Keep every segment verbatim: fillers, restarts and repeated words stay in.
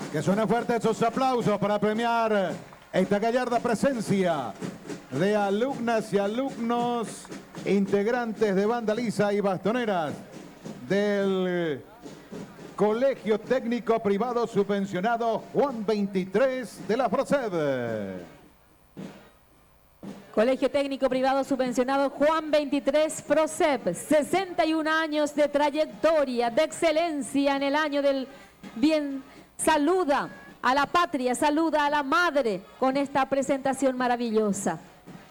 Que suenen fuertes esos aplausos para premiar esta gallarda presencia de alumnas y alumnos integrantes de Banda Lisa y Bastoneras del Colegio Técnico Privado Subvencionado Juan veintitrés de la FROSEB. Colegio Técnico Privado Subvencionado Juan veintitrés FROSEB, sesenta y un años de trayectoria, de excelencia en el año del bien. Saluda a la patria, saluda a la madre con esta presentación maravillosa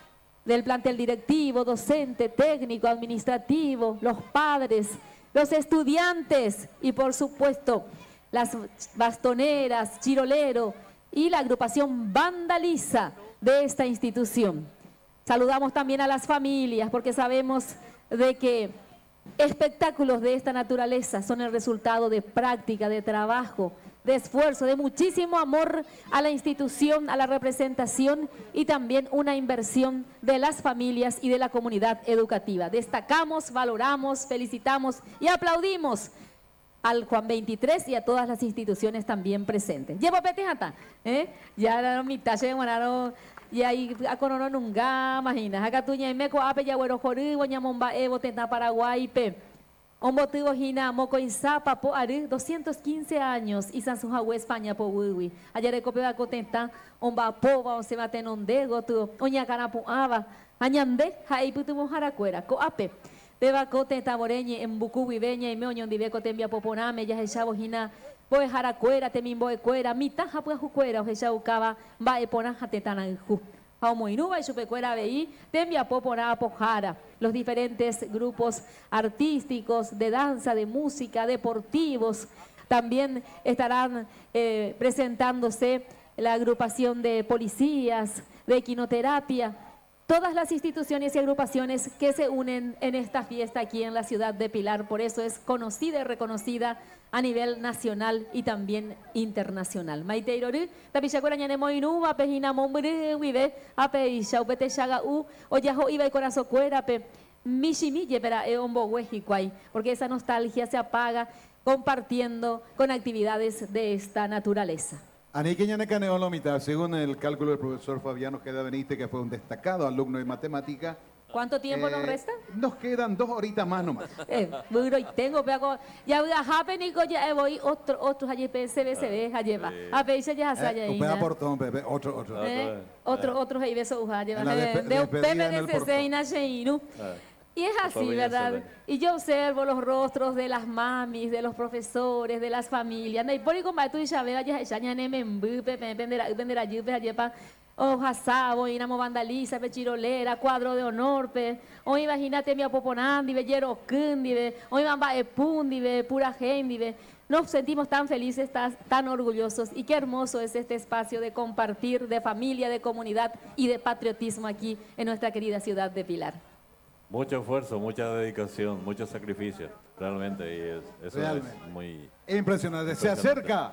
del plantel directivo, docente, técnico, administrativo, los padres, los estudiantes y por supuesto las bastoneras, chirolero y la agrupación Banda Lisa de esta institución. Saludamos también a las familias porque sabemos de que espectáculos de esta naturaleza son el resultado de práctica, de trabajo, de esfuerzo, de muchísimo amor a la institución, a la representación y también una inversión de las familias y de la comunidad educativa. Destacamos, valoramos, felicitamos y aplaudimos al Juan veintitrés y a todas las instituciones también presentes. Llevo petejata, ¿eh? Ya era mitad de guanaro. Y ahí a Corono nunca, imagina, acá tú ya me coape ya güero jorí, guañamomba evo tenta Paraguay pe. Ombotivo hina moco insapa po ari doscientos quince años y Sansujawe España po wiwi. Ayer de copia contenta omba po va se va tenondego tu oña cara po ava. Añande hai putu mojaracuera coape. Beba contenta boreñe en buku viveña y me oñon dive cotembia poponame ya hechavo hina. Boe jaracuera, temimbo cuera, mitad japua jucuera, ojecha ucaba, va epona jatetana en ju. Paumoinuba y chupecuera veí, tembia popona pojara. Los diferentes grupos artísticos, de danza, de música, deportivos, también estarán eh, presentándose la agrupación de policías, de equinoterapia, todas las instituciones y agrupaciones que se unen en esta fiesta aquí en la ciudad de Pilar. Por eso es conocida y reconocida a nivel nacional y también internacional. Maite Irori, tapichacuera ñanemo inuba, pejina mombre, vive, ape y shaupete shaga u, oyajo iba y corazón cuera, pe, michimille, pero e ombo huejicuay, porque esa nostalgia se apaga compartiendo con actividades de esta naturaleza. Aniqueñanecaneolomita, según el cálculo del profesor Fabiano Queda Benítez, que fue un destacado alumno de matemática. ¿Cuánto tiempo eh, nos resta? Nos quedan dos horitas más nomás. Eh, bueno, y tengo, pero ya voy a Japenico, ya voy otro, otros allí, P S B, se ve, allí va. A ver, ya se haya ido. Portón, Pepe, otro, otro. Eh, otro, otros ahí besos, allí va. De Pepe de C C y Nacheinu. Y es así, ¿verdad? Y yo observo los rostros de las mamis, de los profesores, de las familias. Y por ahí como tú ya ves, ya ya ya ne me embupe, venderá venderá yupe allí para hoja sabo, inamo vandaliza, pechirolera, cuadro de honor, pe. Hoy imagínate mi apoponandi, bellero kundi, hoy mamba epundi, pura gente. Nos sentimos tan felices, tan, tan orgullosos y qué hermoso es este espacio de compartir, de familia, de comunidad y de patriotismo aquí en nuestra querida ciudad de Pilar. Mucho esfuerzo, mucha dedicación, mucho sacrificio, realmente, y es, eso realmente es muy impresionante. Se acerca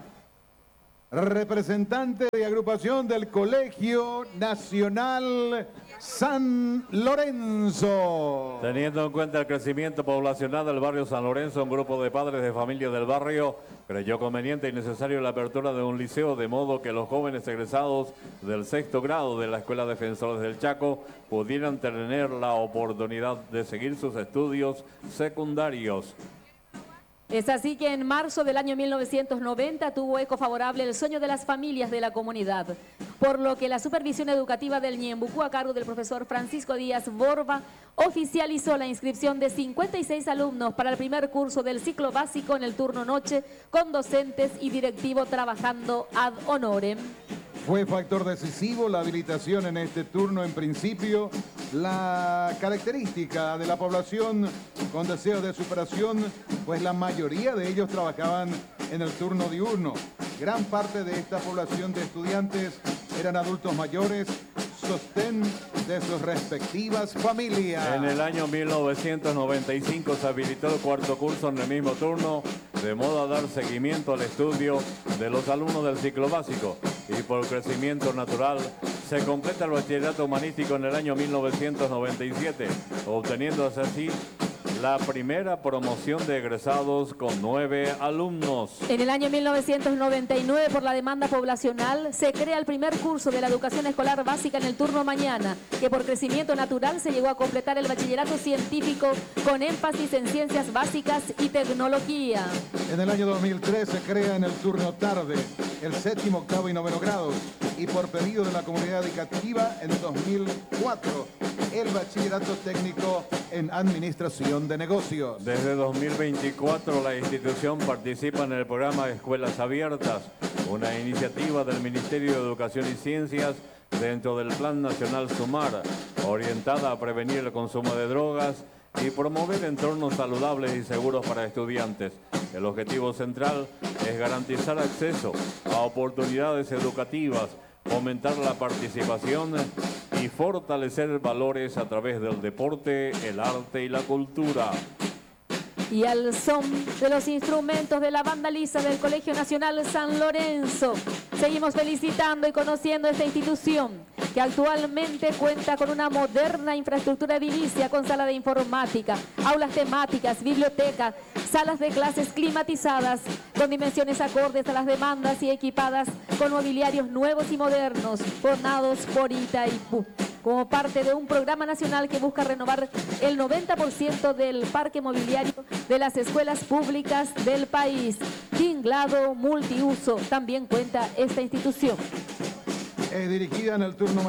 representante de agrupación del Colegio Nacional San Lorenzo. Teniendo en cuenta el crecimiento poblacional del barrio San Lorenzo, un grupo de padres de familia del barrio creyó conveniente y necesario la apertura de un liceo, de modo que los jóvenes egresados del sexto grado de la Escuela Defensores del Chaco pudieran tener la oportunidad de seguir sus estudios secundarios. Es así que en marzo del año mil novecientos noventa tuvo eco favorable el sueño de las familias de la comunidad, por lo que la supervisión educativa del Ñembucú a cargo del profesor Francisco Díaz Borba oficializó la inscripción de cincuenta y seis alumnos para el primer curso del ciclo básico en el turno noche, con docentes y directivo trabajando ad honorem. Fue factor decisivo la habilitación en este turno, en principio, la característica de la población con deseos de superación, pues la mayoría de ellos trabajaban en el turno diurno. Gran parte de esta población de estudiantes eran adultos mayores, sostén de sus respectivas familias. En el año mil novecientos noventa y cinco se habilitó el cuarto curso en el mismo turno, de modo a dar seguimiento al estudio de los alumnos del ciclo básico, y por crecimiento natural se completa el bachillerato humanístico en el año mil novecientos noventa y siete, obteniéndose así la primera promoción de egresados con nueve alumnos. En el año mil novecientos noventa y nueve, por la demanda poblacional, se crea el primer curso de la educación escolar básica en el turno mañana, que por crecimiento natural se llegó a completar el bachillerato científico con énfasis en ciencias básicas y tecnología. En el año dos mil tres se crea en el turno tarde el séptimo, octavo y noveno grados, y por pedido de la comunidad educativa en dos mil cuatro el bachillerato técnico en administración de negocios. Desde dos mil veinticuatro la institución participa en el programa Escuelas Abiertas, una iniciativa del Ministerio de Educación y Ciencias dentro del Plan Nacional Sumar, orientada a prevenir el consumo de drogas y promover entornos saludables y seguros para estudiantes. El objetivo central es garantizar acceso a oportunidades educativas, fomentar la participación y fortalecer valores a través del deporte, el arte y la cultura. Y al son de los instrumentos de la banda lisa del Colegio Nacional San Lorenzo, seguimos felicitando y conociendo esta institución que actualmente cuenta con una moderna infraestructura edilicia con sala de informática, aulas temáticas, biblioteca, salas de clases climatizadas con dimensiones acordes a las demandas y equipadas con mobiliarios nuevos y modernos, formados por Itaipú, como parte de un programa nacional que busca renovar el noventa por ciento del parque mobiliario de las escuelas públicas del país. Tinglado multiuso también cuenta esta institución. Es dirigida en el turno